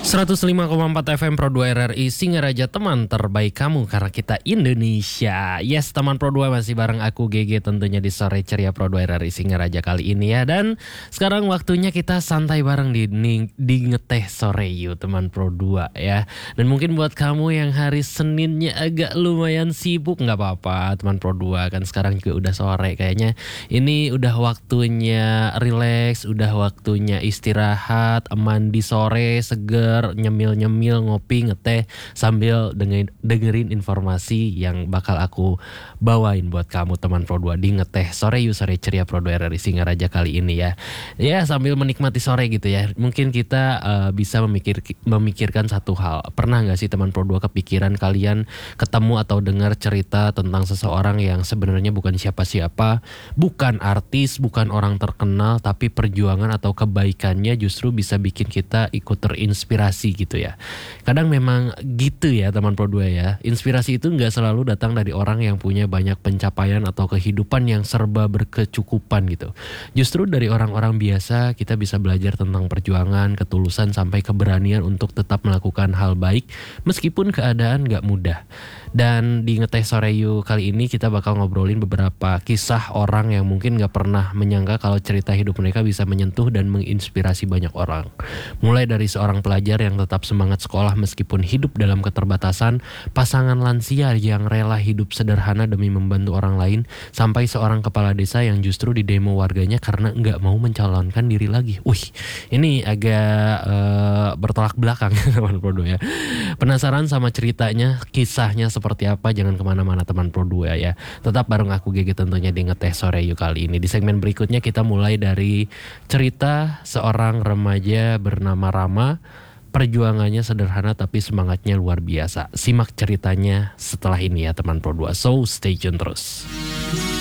105,4 FM Pro 2 RRI Singaraja, teman terbaik kamu karena kita Indonesia. Yes, teman Pro 2 masih bareng aku GG tentunya di sore ceria Pro 2 RRI Singaraja kali ini ya. Dan sekarang waktunya kita santai bareng di ngeteh sore yuk teman Pro 2 ya. Dan mungkin buat kamu yang hari Seninnya agak lumayan sibuk, nggak apa-apa teman Pro 2, kan sekarang juga udah sore kayaknya. Ini udah waktunya relax, udah waktunya istirahat, mandi sore seger, nyemil-nyemil, ngopi, ngeteh sambil dengerin informasi yang bakal aku bawain buat kamu teman Pro 2 di ngeteh sore yuk, sore ceria Pro 2 RRI Singaraja kali ini ya. Ya sambil menikmati sore gitu ya. Mungkin kita bisa memikirkan satu hal. Pernah gak sih teman Pro 2 kepikiran kalian ketemu atau dengar cerita tentang seseorang yang sebenarnya bukan siapa-siapa, bukan artis, bukan orang terkenal, tapi perjuangan atau kebaikannya justru bisa bikin kita ikut terinspirasi gitu ya. Kadang memang gitu ya teman Pro 2 ya. Inspirasi itu gak selalu datang dari orang yang punya banyak pencapaian atau kehidupan yang serba berkecukupan gitu. Justru dari orang-orang biasa kita bisa belajar tentang perjuangan, ketulusan, sampai keberanian untuk tetap melakukan hal baik meskipun keadaan gak mudah. Dan di ngeteh sore yuk kali ini kita bakal ngobrolin beberapa kisah orang yang mungkin gak pernah menyangka kalau cerita hidup mereka bisa menyentuh dan menginspirasi banyak orang. Mulai dari seorang pelajar yang tetap semangat sekolah meskipun hidup dalam keterbatasan, pasangan lansia yang rela hidup sederhana demi membantu orang lain, sampai seorang kepala desa yang justru didemo warganya karena nggak mau mencalonkan diri lagi. Wih, ini agak bertolak belakang teman Pro 2 ya. Penasaran sama ceritanya, kisahnya seperti apa? Jangan kemana-mana teman Pro 2 ya. Tetap bareng aku GG tentunya di ngeteh sore yuk kali ini. Di segmen berikutnya kita mulai dari cerita seorang remaja bernama Rama. Perjuangannya sederhana tapi semangatnya luar biasa. Simak ceritanya setelah ini ya teman Pro 2. So stay tune terus.